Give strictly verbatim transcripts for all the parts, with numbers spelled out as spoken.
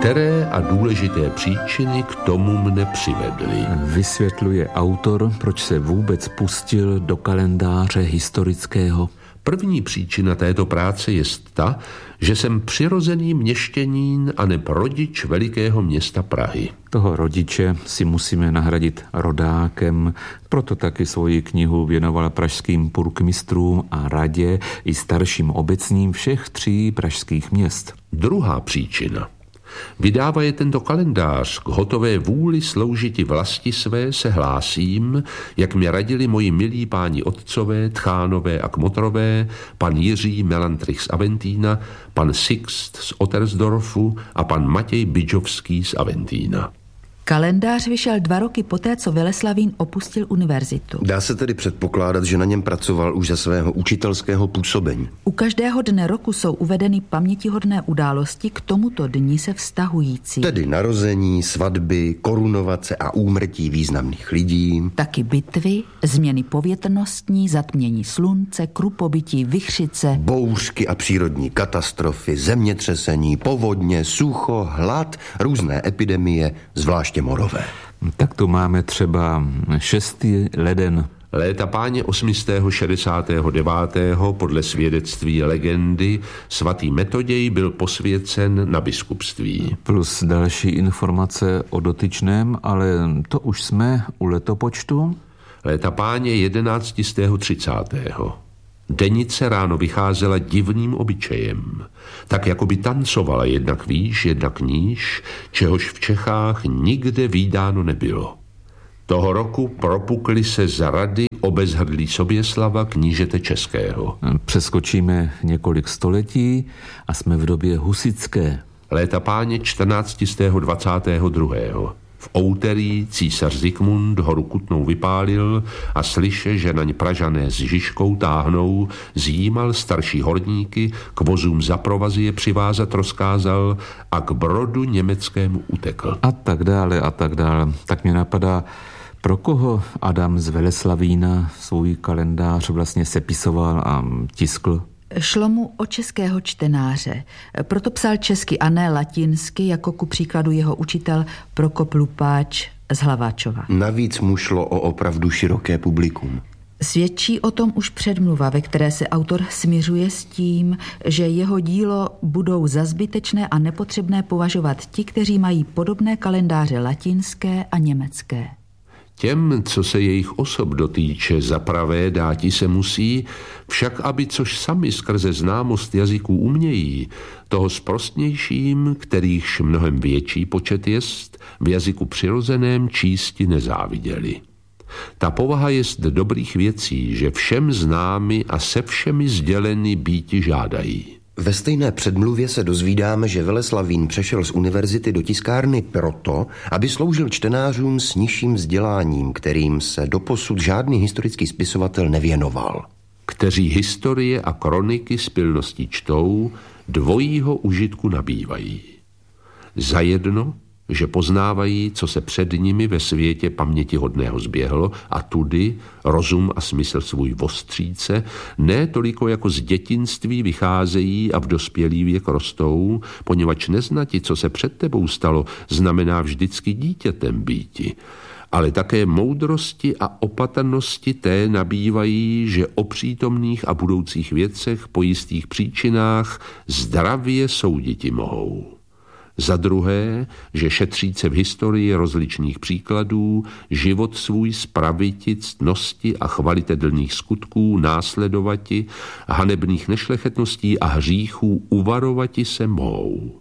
Které a důležité příčiny k tomu mne přivedly. Vysvětluje autor, proč se vůbec pustil do kalendáře historického. První příčina této práce je ta, že jsem přirozený měšťanín a neb rodič velikého města Prahy. Toho rodiče si musíme nahradit rodákem, proto taky svoji knihu věnoval pražským purkmistrům a radě i starším obecním všech tří pražských měst. Druhá příčina. Vydávaje tento kalendář k hotové vůli sloužiti vlasti své se hlásím, jak mi radili moji milí páni otcové, Tchánové a Kmotrové, pan Jiří Melantrich z Aventína, pan Sixt z Ottersdorfu a pan Matěj Bydžovský z Aventína. Kalendář vyšel dva roky poté, co Veleslavín opustil univerzitu. Dá se tedy předpokládat, že na něm pracoval už za svého učitelského působení. U každého dne roku jsou uvedeny pamětihodné události k tomuto dni se vztahující. Tedy narození, svatby, korunovace a úmrtí významných lidí. Taky bitvy, změny povětrnostní, zatmění slunce, krupobytí, vichřice. Bouřky a přírodní katastrofy, zemětřesení, povodně, sucho, hlad, různé epidemie, zvlášť morové. Tak tu máme třeba šestý leden. Léta páně osmistého šedesátého devátého podle svědectví legendy svatý Metoděj byl posvěcen na biskupství. Plus další informace o dotyčném, ale to už jsme u letopočtu. Léta páně jedenáctistého třicátého Denice ráno vycházela divným obyčejem, tak jako by tancovala jednak výš, jednak níž, čehož v Čechách nikde vídáno nebylo. Toho roku propukly se za rady obezhrdlý Soběslava, knížete českého. Přeskočíme několik století a jsme v době husitské. Léta páně čtrnáctistého dvacátého druhého V outerý císař Zikmund horu Kutnou vypálil a slyše, že naň Pražané s Žižkou táhnou, zjímal starší horníky, k vozům za provazy je přivázat rozkázal a k brodu německému utekl. A tak dále, a tak dále. Tak mě napadá, pro koho Adam z Veleslavína svůj kalendář vlastně sepisoval a tiskl? Šlo mu o českého čtenáře, proto psal česky a ne latinsky, jako ku příkladu jeho učitel Prokop Lupáč z Hlaváčova. Navíc mu šlo o opravdu široké publikum. Svědčí o tom už předmluva, ve které se autor smiřuje s tím, že jeho dílo budou za zbytečné a nepotřebné považovat ti, kteří mají podobné kalendáře latinské a německé. Těm, co se jejich osob dotýče, za pravé dáti se musí, však aby což sami skrze známost jazyků umějí, toho sprostnějším, kterýchž mnohem větší počet jest, v jazyku přirozeném čísti nezáviděli. Ta povaha jest dobrých věcí, že všem známy a se všemi sděleny býti žádají. Ve stejné předmluvě se dozvídáme, že Veleslavín přešel z univerzity do tiskárny proto, aby sloužil čtenářům s nižším vzděláním, kterým se doposud žádný historický spisovatel nevěnoval. Kteří historie a kroniky s pilností čtou, dvojího užitku nabývají. Zajedno, že poznávají, co se před nimi ve světě pamětihodného zběhlo a tudy rozum a smysl svůj vostříce, ne toliko jako z dětinství vycházejí a v dospělý věk rostou, poněvadž neznati, co se před tebou stalo, znamená vždycky dítětem býti, ale také moudrosti a opatrnosti té nabývají, že o přítomných a budoucích věcech po jistých příčinách zdravě souditi mohou. Za druhé, že šetříce v historii rozličných příkladů, život svůj spraviti, ctnosti a chvalitedelných skutků následovati, hanebných nešlechetností a hříchů uvarovati se mohou.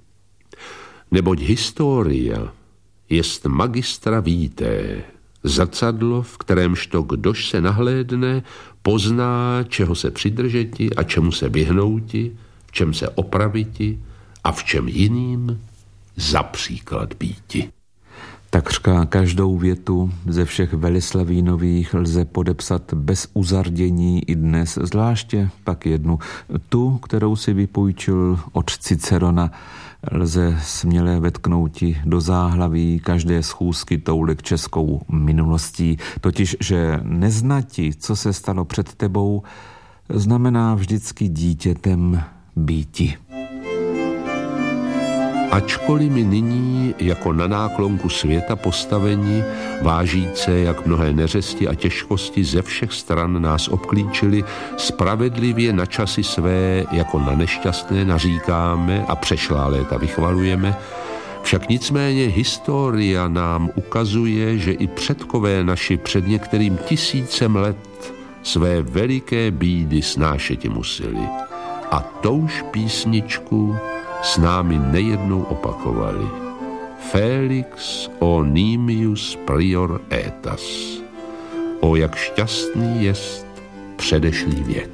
Neboť historia jest magistra víté, zrcadlo, v kterémž to, kdož se nahlédne, pozná, čeho se přidržeti a čemu se vyhnouti, v čem se opraviti a v čem jiným za příklad býti. Takřka každou větu ze všech Veleslavínových lze podepsat bez uzardění i dnes, zvláště pak jednu, tu, kterou si vypůjčil od Cicerona, lze směle vetknouti do záhlaví každé schůzky toulek českou minulostí, totiž, že neznati, co se stalo před tebou, znamená vždycky dítětem býti. Ačkoliv my nyní jako na náklonku světa postaveni, vážíce, jak mnohé neřesti a těžkosti ze všech stran nás obklíčili, spravedlivě na časy své jako na nešťastné naříkáme a přešlá léta vychvalujeme, však nicméně historia nám ukazuje, že i předkové naši před některým tisícem let své veliké bídy snášeti museli. A touž písničku s námi nejednou opakovali. Felix o nimius prior aetas. O jak šťastný jest předešlý věk.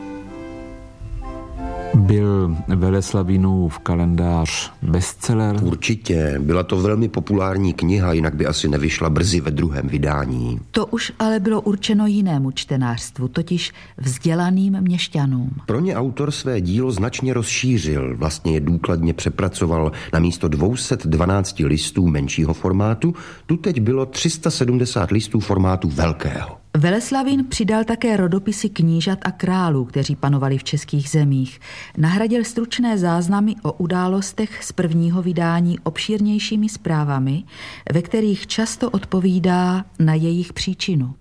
Byl Veleslavínův kalendář bestseller? Určitě. Byla to velmi populární kniha, jinak by asi nevyšla brzy ve druhém vydání. To už ale bylo určeno jinému čtenářstvu, totiž vzdělaným měšťanům. Pro ně autor své dílo značně rozšířil, vlastně je důkladně přepracoval. Na místo dvě stě dvanáct listů menšího formátu, tu teď bylo tři sta sedmdesát listů formátu velkého. Veleslavín přidal také rodopisy knížat a králů, kteří panovali v českých zemích. Nahradil stručné záznamy o událostech z prvního vydání obšírnějšími zprávami, ve kterých často odpovídá na jejich příčinu.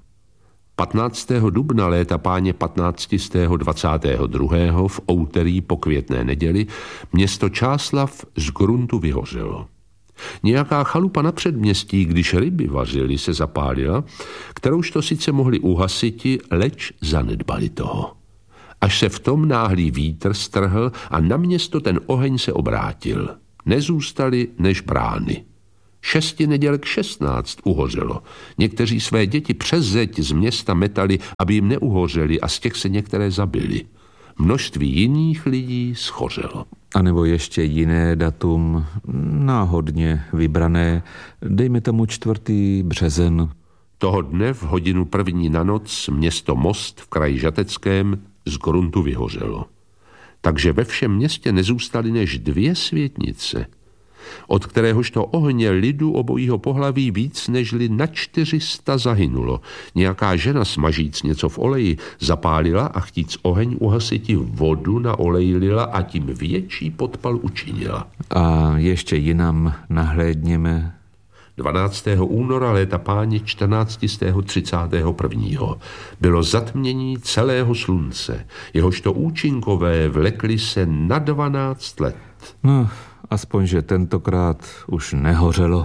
patnáctého dubna léta páně patnáct set dvacátého druhého v outerý po Květné neděli město Čáslav z gruntu vyhořelo. Nějaká chalupa na předměstí, když ryby vařili, se zapálila, kterouž to sice mohli uhasiti, leč zanedbali toho. Až se v tom náhlý vítr strhl a na město ten oheň se obrátil. Nezůstali než brány. Šesti nedělek šestnáct uhořelo. Někteří své děti přes zeď z města metali, aby jim neuhořeli, a z těch se některé zabili. Množství jiných lidí schořelo. A nebo ještě jiné datum, náhodně vybrané, dejme tomu čtvrtý březen. Toho dne v hodinu první na noc město Most v kraji Žateckém z gruntu vyhořelo. Takže ve všem městě nezůstaly než dvě světnice, od kteréhožto ohně lidu obojího pohlaví víc nežli na čtyři sta zahynulo. Nějaká žena smažíc něco v oleji zapálila a chtíc oheň uhasiti vodu na olej lila a tím větší podpal učinila. A ještě jinam nahlédněme. dvanáctého února léta páně čtrnáct set třicátého prvního bylo zatmění celého slunce, jehožto účinkové vlekly se na dvanáct let. No, aspoň, že tentokrát už nehořelo.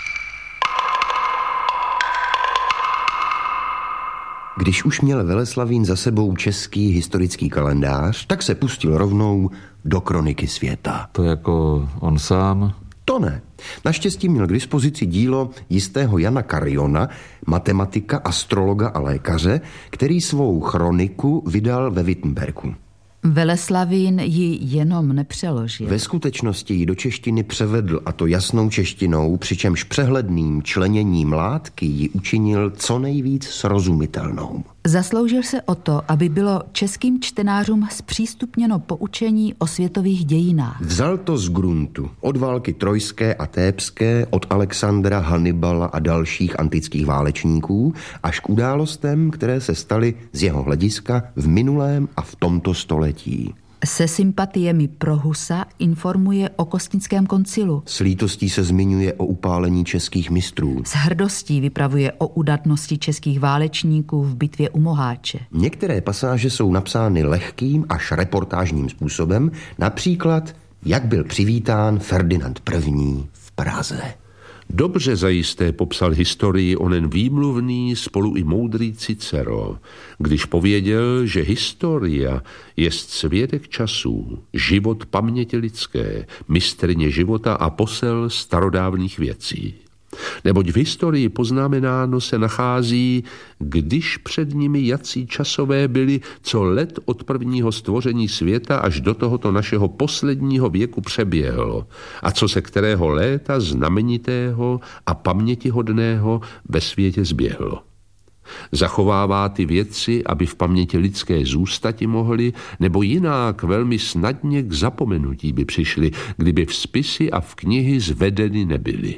Když už měl Veleslavín za sebou český historický kalendář, tak se pustil rovnou do kroniky světa. To jako on sám? To ne. Naštěstí měl k dispozici dílo jistého Jana Kariona, matematika, astrologa a lékaře, který svou chroniku vydal ve Wittenbergu. Veleslavín ji jenom nepřeložil. Ve skutečnosti ji do češtiny převedl, a to jasnou češtinou, přičemž přehledným členěním látky ji učinil co nejvíc srozumitelnou. Zasloužil se o to, aby bylo českým čtenářům zpřístupněno poučení o světových dějinách. Vzal to z gruntu, od války trojské a tébské, od Alexandra, Hannibala a dalších antických válečníků, až k událostem, které se staly z jeho hlediska v minulém a v tomto století. Se sympatiemi pro Husa informuje o Kostnickém koncilu. S lítostí se zmiňuje o upálení českých mistrů. S hrdostí vypravuje o udatnosti českých válečníků v bitvě u Moháče. Některé pasáže jsou napsány lehkým až reportážním způsobem, například jak byl přivítán Ferdinand první v Praze. Dobře zajisté popsal historii onen výmluvný spolu i moudrý Cicero, když pověděl, že historia jest svědek časů, život paměti lidské, mistryně života a posel starodávných věcí. Neboť v historii poznamenáno se nachází, když před nimi jací časové byli, co let od prvního stvoření světa až do tohoto našeho posledního věku přeběhlo a co se kterého léta znamenitého a pamětihodného ve světě zběhlo. Zachovává ty věci, aby v paměti lidské zůstati mohly, nebo jinak velmi snadně k zapomenutí by přišly, kdyby v spisy a v knihy zvedeny nebyly.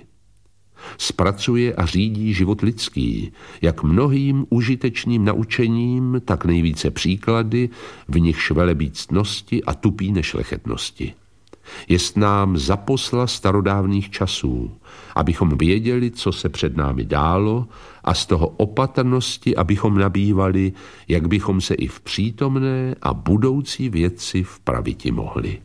Zpracuje a řídí život lidský, jak mnohým užitečným naučením, tak nejvíce příklady, v nichž velebí ctnosti a tupí nešlechetnosti. Jest nám zaposla starodávných časů, abychom věděli, co se před námi dálo, a z toho opatrnosti, abychom nabývali, jak bychom se i v přítomné a budoucí věci vpraviti mohli.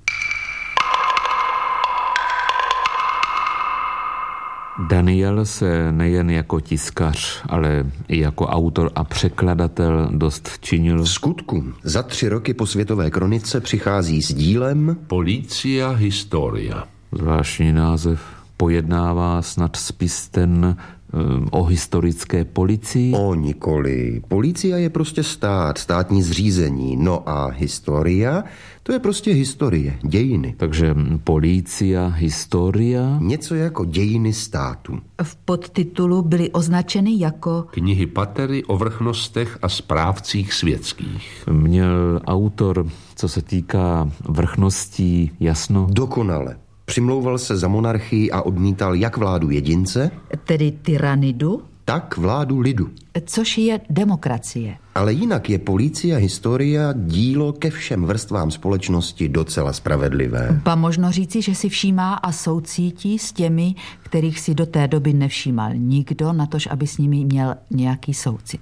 Daniel se nejen jako tiskař, ale i jako autor a překladatel dost činil. V skutku za tři roky po Světové kronice přichází s dílem Policia Historia. Zvláštní název, pojednává snad spis ten o historické policii? O nikoli. Policia je prostě stát, státní zřízení. No a historia, to je prostě historie, dějiny. Takže Policia Historia? Něco jako dějiny státu. V podtitulu byly označeny jako Knihy Patery o vrchnostech a správcích světských. Měl autor, co se týká vrchností, jasno? Dokonale. Přimlouval se za monarchii a odmítal jak vládu jedince, tedy tyranidu, tak vládu lidu. což je demokracie. Ale jinak je Policia Historia dílo ke všem vrstvám společnosti docela spravedlivé. Ba možno říci, že si všímá a soucítí s těmi, kterých si do té doby nevšímal nikdo, natož aby s nimi měl nějaký soucit.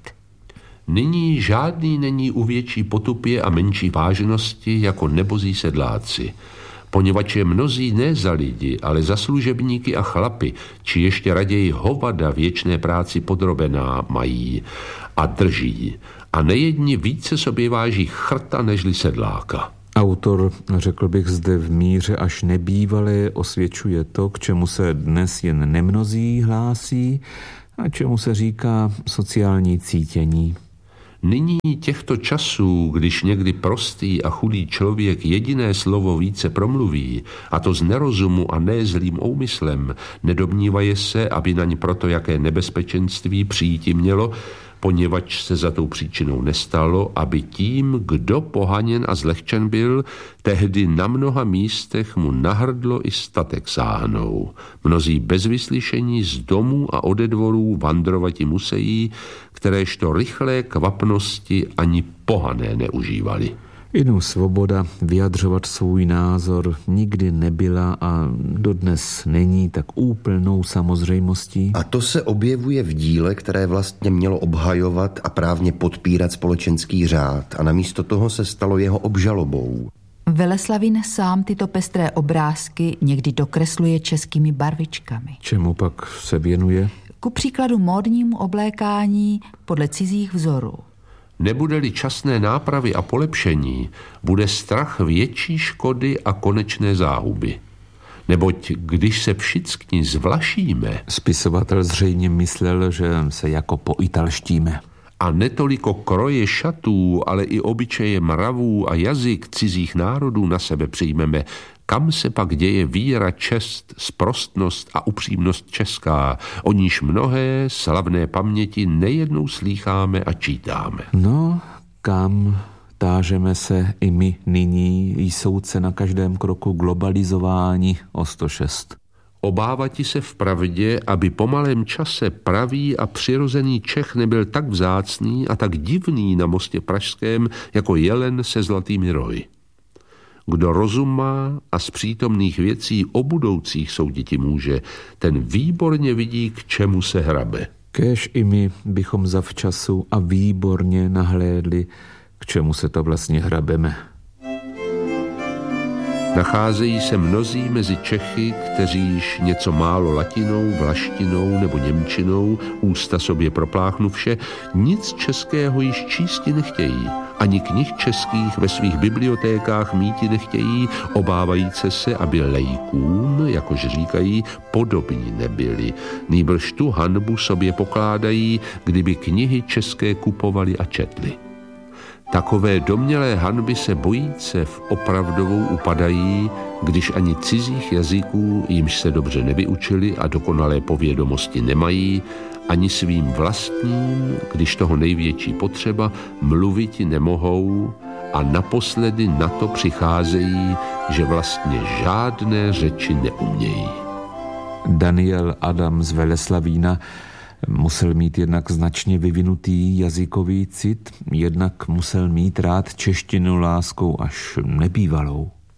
Nyní žádný není u větší potupě a menší vážnosti jako nebozí sedláci, poněvadž je mnozí ne za lidi, ale za služebníky a chlapy, či ještě raději hovada věčné práci podrobená mají a drží. A nejedni více sobě váží chrta nežli sedláka. Autor, řekl bych zde v míře až nebývalé, osvědčuje to, k čemu se dnes jen nemnozí hlásí a čemu se říká sociální cítění. Nyní těchto časů, když někdy prostý a chudý člověk jediné slovo více promluví, a to z nerozumu a ne zlým úmyslem, nedomnívaje se, aby naň proto jaké nebezpečenství přijíti mělo, poněvadž se za tou příčinou nestalo, aby tím, kdo pohaněn a zlehčen byl, tehdy na mnoha místech mu nahrdlo i statek sáhnou. Mnozí bez vyslyšení z domů a ode dvorů vandrovati musejí, kteréžto rychlé kvapnosti ani pohané neužívali. Inu svoboda vyjadřovat svůj názor nikdy nebyla a dodnes není tak úplnou samozřejmostí. A to se objevuje v díle, které vlastně mělo obhajovat a právně podpírat společenský řád, a namísto toho se stalo jeho obžalobou. Veleslavín sám tyto pestré obrázky někdy dokresluje českými barvičkami. Čemu pak se věnuje? Ku příkladu módnímu oblékání podle cizích vzorů. Nebude-li časné nápravy a polepšení, bude strach větší škody a konečné záhuby. Neboť když se všichni zvlašíme... Spisovatel zřejmě myslel, že se jako poitalštíme. A netoliko kroje šatů, ale i obyčeje mravů a jazyk cizích národů na sebe přijmeme, kam se pak děje víra, čest, sprostnost a upřímnost česká, o níž mnohé slavné paměti nejednou slýcháme a čítáme. No, kam tážeme se i my nyní, jsouce na každém kroku globalizování o sto šest. Obávati se vpravdě, aby po malém čase pravý a přirozený Čech nebyl tak vzácný a tak divný na mostě pražském jako jelen se zlatými rohy. Kdo rozum má a z přítomných věcí o budoucích souditi může, ten výborně vidí, k čemu se hrabe. Kéž i my bychom zavčasu a výborně nahlédli, k čemu se to vlastně hrabeme. Nacházejí se mnozí mezi Čechy, kteří již něco málo latinou, vlaštinou nebo němčinou, ústa sobě propláchnuvše, nic českého již čísti nechtějí. Ani knih českých ve svých bibliotékách míti nechtějí, obávajíce se, aby lejkům, jakož říkají, podobní nebyli. Nýbrž tu hanbu sobě pokládají, kdyby knihy české kupovali a četli. Takové domnělé hanby se bojíce v opravdovou upadají, když ani cizích jazyků, jimž se dobře nevyučili a dokonalé povědomosti nemají, ani svým vlastním, když toho největší potřeba, mluviti nemohou a naposledy na to přicházejí, že vlastně žádné řeči neumějí. Daniel Adam z Veleslavína musel mít jednak značně vyvinutý jazykový cit, jednak musel mít rád češtinu láskou až nebývalou.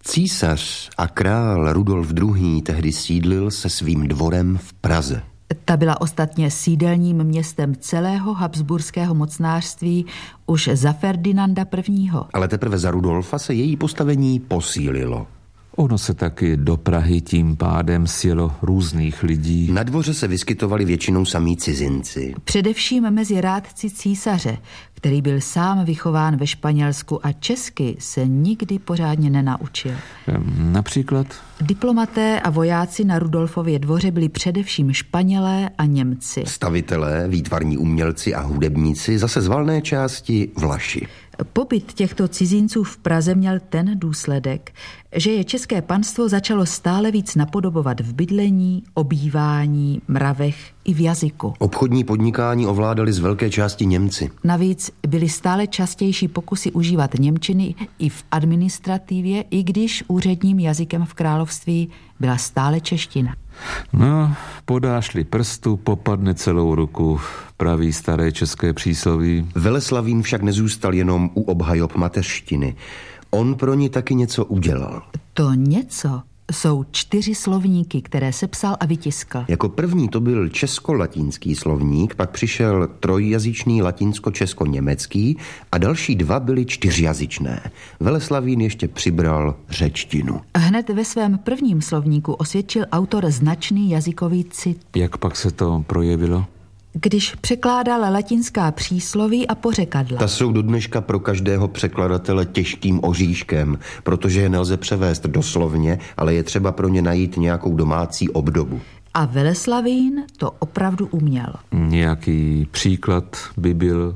Císař a král Rudolf druhý. tehdy sídlil se svým dvorem v Praze. Ta byla ostatně sídelním městem celého habsburského mocnářství už za Ferdinanda prvního. Ale teprve za Rudolfa se její postavení posílilo. Ono se taky do Prahy tím pádem sjelo různých lidí. Na dvoře se vyskytovali většinou samí cizinci. Především mezi rádci císaře, který byl sám vychován ve Španělsku a česky se nikdy pořádně nenaučil. Například? Diplomaté a vojáci na Rudolfově dvoře byli především Španělé a Němci. Stavitelé, výtvarní umělci a hudebníci zase z valné části Vlaši. Pobyt těchto cizinců v Praze měl ten důsledek, že je české panstvo začalo stále víc napodobovat v bydlení, obývání, mravech i v jazyku. Obchodní podnikání ovládali z velké části Němci. Navíc byly stále častější pokusy užívat němčiny i v administrativě, i když úředním jazykem v království byla stále čeština. No, podáš-li prstu, popadne celou ruku, praví staré české přísloví. Veleslavín však nezůstal jenom u obhajob mateřštiny. On pro ní taky něco udělal. To něco jsou čtyři slovníky, které sepsal a vytiskl. Jako první to byl česko-latinský slovník, pak přišel trojjazyčný latinsko-česko-německý a další dva byly čtyřjazyčné. Veleslavín ještě přibral řečtinu. Hned ve svém prvním slovníku osvědčil autor značný jazykový cit. Jak pak se to projevilo? Když překládal latinská přísloví a pořekadla. Ta jsou do dneška pro každého překladatele těžkým oříškem, protože je nelze převést doslovně, ale je třeba pro ně najít nějakou domácí obdobu. A Veleslavín to opravdu uměl. Nějaký příklad by byl?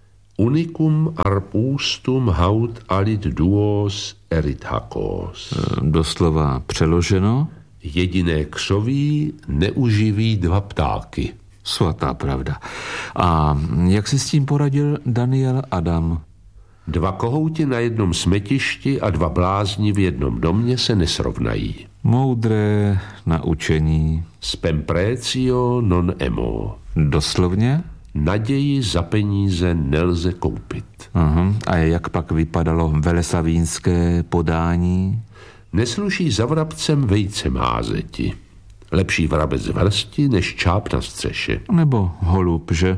Unicum arbustum haud alit duos erit hacos. Doslova přeloženo? Jediné křoví neuživí dva ptáky. Svatá pravda. A jak si s tím poradil Daniel Adam? Dva kohouti na jednom smetišti a dva blázni v jednom domě se nesrovnají. Moudré naučení. Spem precio non emo. Doslovně? Naději za peníze nelze koupit. Aha. A jak pak vypadalo veleslavínské podání? Nesluší za vrabcem vejce mázeti. Lepší vrabec vrsti než čáp na střeše. Nebo holub, že?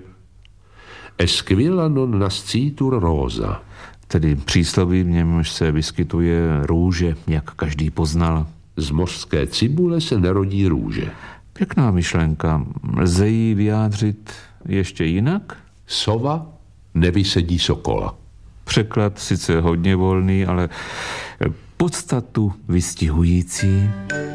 Esquila non nascitur rosa. Tedy přísloví, v němž se vyskytuje růže, jak každý poznal. Z mořské cibule se nerodí růže. Pěkná myšlenka. Lze ji vyjádřit ještě jinak? Sova nevysedí sokola. Překlad sice hodně volný, ale podstatu vystihující.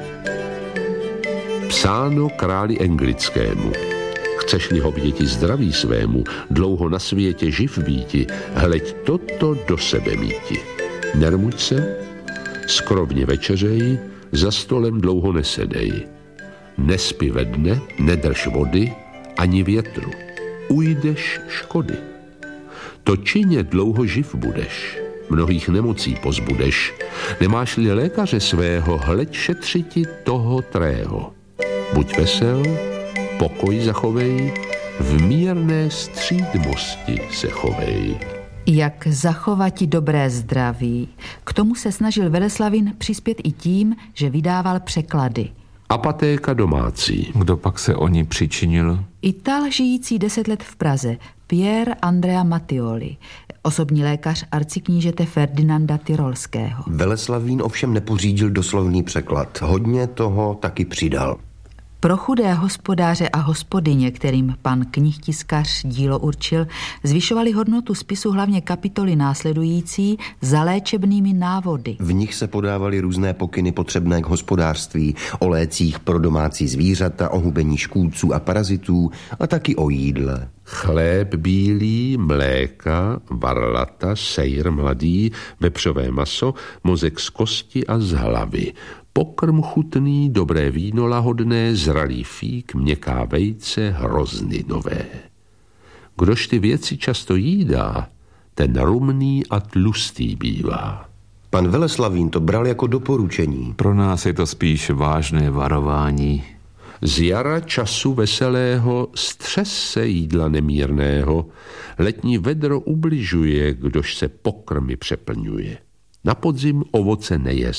Psáno králi anglickému. Chceš-li ho děti zdraví svému, dlouho na světě živ býti, hleď toto do sebe míti. Nermuď se, skromně večeřej, za stolem dlouho nesedej. Nespi ve dne, nedrž vody, ani větru. Ujdeš škody. To čině dlouho živ budeš, mnohých nemocí pozbudeš. Nemáš-li lékaře svého, hleď šetřiti toho trého. Buď vesel, pokoj zachovej, v mírné střídmosti se chovej. Jak zachovati dobré zdraví? K tomu se snažil Veleslavín přispět i tím, že vydával překlady. Apatéka domácí. Kdo pak se o ní přičinil? Ital žijící deset let v Praze, Pier Andrea Mattioli, osobní lékař arciknížete Ferdinanda Tyrolského. Veleslavín ovšem nepořídil doslovný překlad. Hodně toho taky přidal. Pro chudé hospodáře a hospodyně, kterým pan knihtiskař dílo určil, zvyšovali hodnotu spisu hlavně kapitoly následující za léčebnými návody. V nich se podávaly různé pokyny potřebné k hospodářství, o lécích pro domácí zvířata, o hubení škůdců a parazitů a taky o jídle. Chléb bílý, mléka, varlata, sejr mladý, vepřové maso, mozek z kosti a z hlavy. Pokrm chutný, dobré víno lahodné, zralý fík, měkká vejce, hrozny nové. Kdož ty věci často jídá, ten rumný a tlustý bývá. Pan Veleslavín to bral jako doporučení. Pro nás je to spíš vážné varování. Z jara času veselého střes se jídla nemírného, letní vedro ubližuje, kdož se pokrmy přeplňuje. Na podzim ovoce nejes,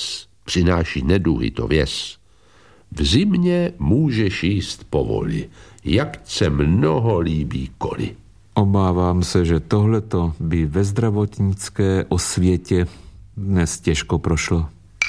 přináší neduhy, to věz. V zimě můžeš jíst povoli, jak se mnoho líbí koli. Obávám se, že tohleto by ve zdravotnické osvětě dnes těžko prošlo.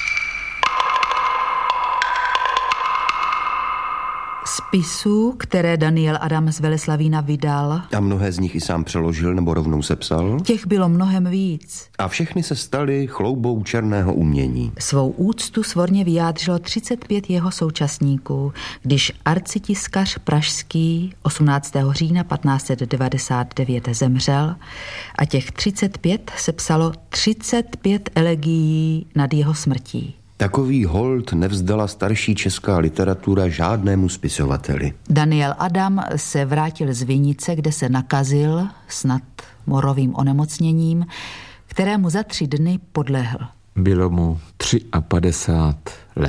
Spisů, které Daniel Adam z Veleslavína vydal, A mnohé z nich i sám přeložil nebo rovnou sepsal. těch bylo mnohem víc. A všechny se staly chloubou černého umění. Svou úctu svorně vyjádřilo třicet pět jeho současníků, když arcitiskař pražský osmnáctého října patnáct set devadesát devět zemřel a těch třicet pět sepsalo třicet pět elegií nad jeho smrtí. Takový hold nevzdala starší česká literatura žádnému spisovateli. Daniel Adam se vrátil z Vinice, kde se nakazil, snad morovým onemocněním, kterému za tři dny podlehl. Bylo mu padesát tři let.